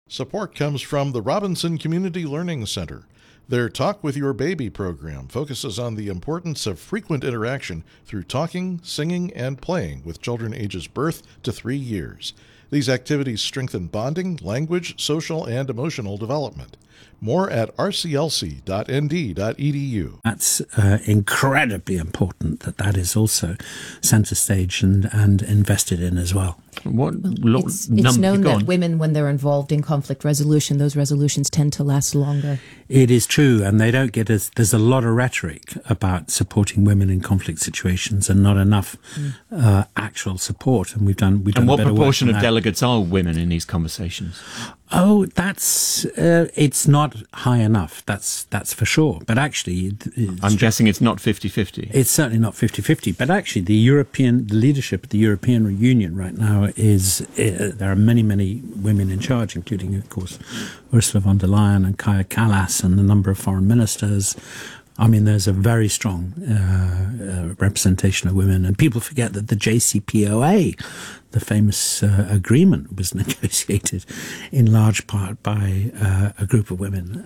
Support comes from the Robinson Community Learning Center. Their Talk with Your Baby program focuses on the importance of frequent interaction through talking, singing, and playing with children ages birth to 3 years. These activities strengthen bonding, language, social, and emotional development. More at rclc.nd.edu. That's incredibly important that is also centre stage and invested in as well. It's known that women, when they're involved in conflict resolution, those resolutions tend to last longer. It is true, and they don't get there's a lot of rhetoric about supporting women in conflict situations and not enough actual support. And we've done. And what proportion of delegates are women in these conversations? Oh, that's it's not high enough. That's for sure. But actually, I'm guessing it's not 50-50. It's certainly not 50-50. But actually, the leadership of the European Union right now is there are many women in charge, including, of course, Ursula von der Leyen and Kaja Kallas and a number of foreign ministers. I mean, there's a very strong representation of women, and people forget that the JCPOA, the famous agreement, was negotiated in large part by a group of women.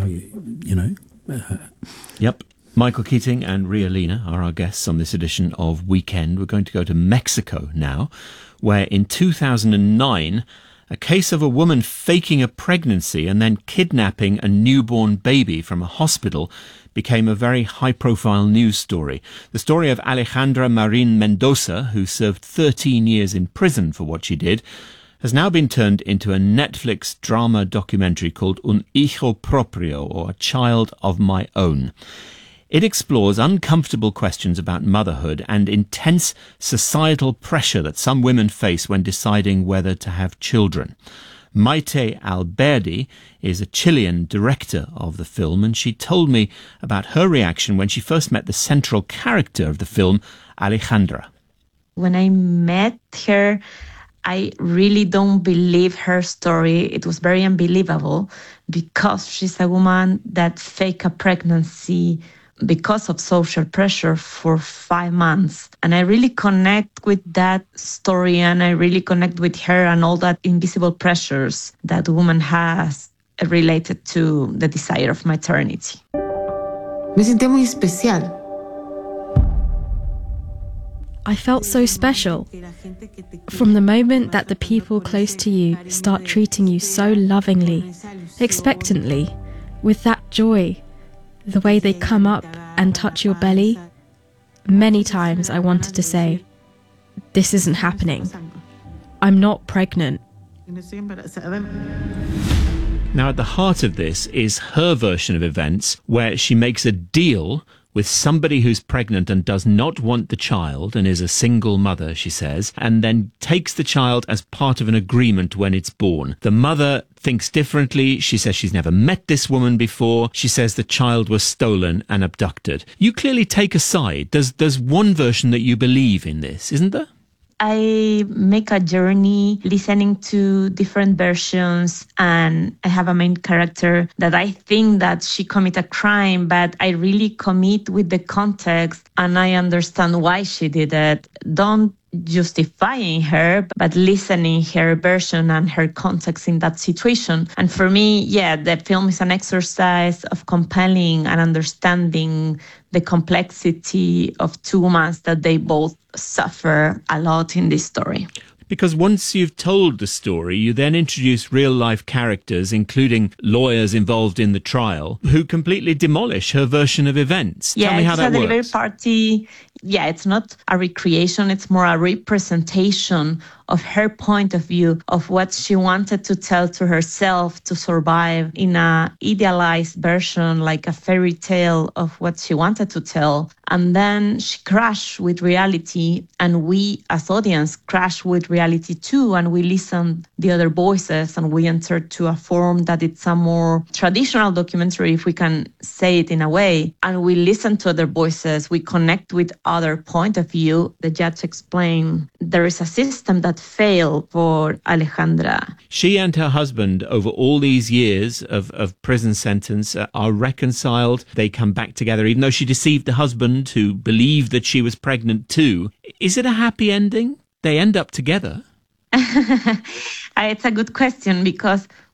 Yep. Michael Keating and Ria Lina are our guests on this edition of Weekend. We're going to go to Mexico now, where in 2009, a case of a woman faking a pregnancy and then kidnapping a newborn baby from a hospital became a very high-profile news story. The story of Alejandra Marin Mendoza, who served 13 years in prison for what she did, has now been turned into a Netflix drama documentary called Un Hijo Propio, or A Child of My Own. It explores uncomfortable questions about motherhood and intense societal pressure that some women face when deciding whether to have children. Maite Alberdi is a Chilean director of the film, and she told me about her reaction when she first met the central character of the film, Alejandra. When I met her, I really don't believe her story. It was very unbelievable because she's a woman that faked a pregnancy because of social pressure for 5 months. And I really connect with that story, and I really connect with her and all that invisible pressures that woman has related to the desire of maternity. Me sentí muy especial. I felt so special. From the moment that the people close to you start treating you so lovingly, expectantly, with that joy, the way they come up and touch your belly, many times I wanted to say, this isn't happening. I'm not pregnant. Now, at the heart of this is her version of events, where she makes a deal with somebody who's pregnant and does not want the child and is a single mother, she says, and then takes the child as part of an agreement when it's born. The mother thinks differently. She says she's never met this woman before. She says the child was stolen and abducted. You clearly take a side. There's one version that you believe in this, isn't there? I make a journey listening to different versions, and I have a main character that I think that she committed a crime, but I really commit with the context and I understand why she did it. Don't justifying her, but listening her version and her context in that situation. And for me, the film is an exercise of compelling and understanding the complexity of two women that they both suffer a lot in this story. Because once you've told the story, you then introduce real-life characters, including lawyers involved in the trial, who completely demolish her version of events. Tell me how that works. Delivery party. It's not a recreation, it's more a representation of her point of view, of what she wanted to tell to herself to survive in a idealized version, like a fairy tale of what she wanted to tell. And then she crashed with reality, and we as audience crash with reality too, and we listen the other voices, and we enter to a form that it's a more traditional documentary, if we can say it in a way, and we listen to other voices, we connect with other point of view. The judge explained there is a system that failed for Alejandra. She and her husband, over all these years of prison sentence, are reconciled. They come back together, even though she deceived the husband who believed that she was pregnant too. Is it a happy ending? They end up together. It's a good question, because